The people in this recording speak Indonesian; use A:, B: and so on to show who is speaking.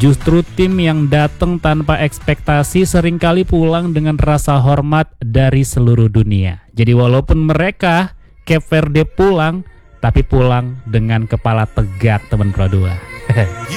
A: Justru tim yang datang tanpa ekspektasi seringkali pulang dengan rasa hormat dari seluruh dunia. Jadi walaupun mereka Cape Verde pulang, tapi pulang dengan kepala tegak teman Pro 2.